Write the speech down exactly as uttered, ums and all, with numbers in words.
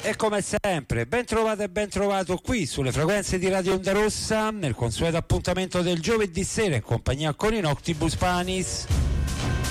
E come sempre, ben trovato e ben trovato qui sulle frequenze di Radio Onda Rossa, nel consueto appuntamento del giovedì sera in compagnia con i Noctibus Panis.